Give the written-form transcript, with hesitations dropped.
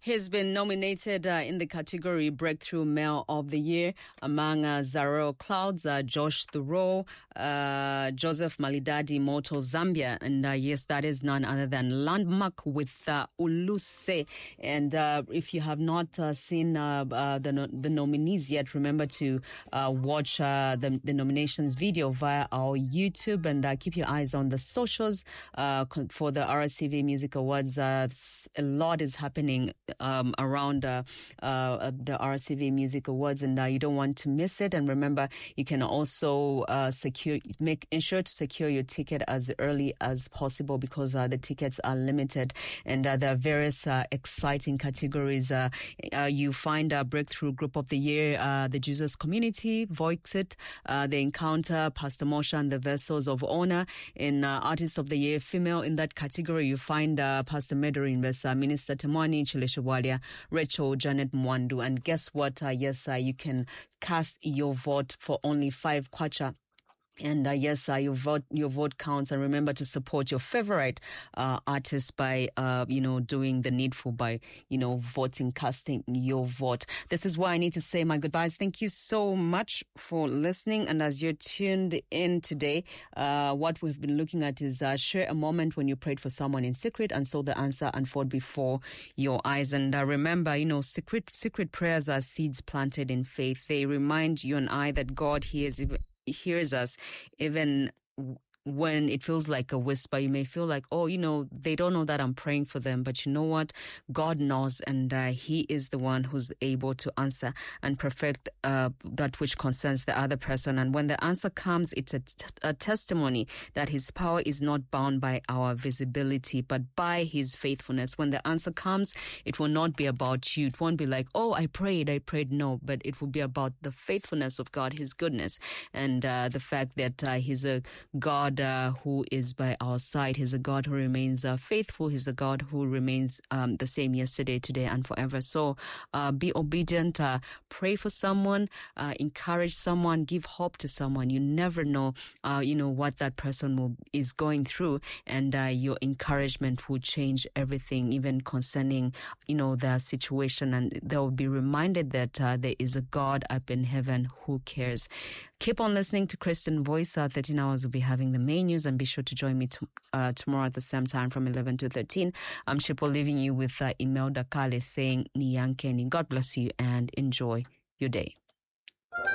He's been nominated in the category Breakthrough Male of the Year among Zaro Clouds, Josh Thoreau, Joseph Malidadi, Moto Zambia. And yes, that is none other than Landmark with Uluse. And if you have not seen the nominees yet, remember to watch the nominations video via our YouTube and keep your eyes on the socials for the RCV Music Awards. A lot is happening around the RCV Music Awards, and you don't want to miss it. And remember, you can also ensure to secure your ticket as early as possible because the tickets are limited, and there are various exciting categories. You find a Breakthrough Group of the Year, the Jesus Community, Voixit, the Encounter, Pastor Moshe and the Vessels of Honor. In Artist of the Year, Female, in that category, you find Pastor Medorin Vesa, Minister Temwani Chileshawalia, Rachel Janet Mwandu. And guess what? Yes, you can cast your vote for only 5 kwacha. And yes, your vote counts. And remember to support your favorite artist by, doing the needful by, voting, casting your vote. This is why I need to say my goodbyes. Thank you so much for listening. And as you're tuned in today, what we've been looking at is share a moment when you prayed for someone in secret and saw the answer unfold before your eyes. And remember, secret prayers are seeds planted in faith. They remind you and I that God hears us even when it feels like a whisper. You may feel like, they don't know that I'm praying for them. But you know what? God knows, and He is the one who's able to answer and perfect that which concerns the other person. And when the answer comes, it's a testimony that His power is not bound by our visibility, but by His faithfulness. When the answer comes, it will not be about you. It won't be like, I prayed. No, but it will be about the faithfulness of God, His goodness, and the fact that He's a God who is by our side. He's a God who remains faithful. He's a God who remains the same yesterday, today, and forever. So be obedient, pray for someone, encourage someone, give hope to someone. You never know, what that person is going through, and your encouragement will change everything, even concerning, their situation, and they will be reminded that there is a God up in heaven who cares. Keep on listening to Christian Voice. 13 hours will be having the main news, and be sure to join me tomorrow at the same time from 11 to 13. I'm Shipo, leaving you with Imelda Kale saying Niyankeni. God bless you and enjoy your day.